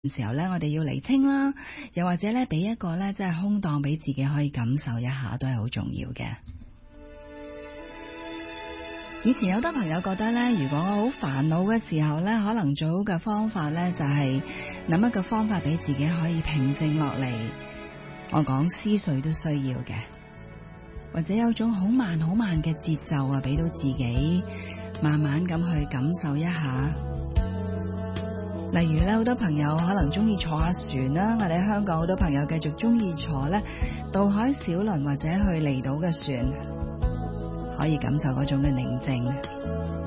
時候咧，我哋要釐清啦，又或者咧俾一個咧即係空檔俾自己可以感受一下，都係好重要嘅。以前有好多朋友覺得咧，如果我好煩惱嘅時候咧，可能最好嘅方法咧就係諗一個方法俾自己可以平靜落嚟。我講思緒都需要嘅，或者有種好慢嘅節奏啊，俾到自己慢慢咁去感受一下。例如咧，好多朋友可能中意坐下船啦，我哋喺香港好多朋友繼續中意坐咧渡海小輪或者去離島嘅船，可以感受嗰種嘅寧靜。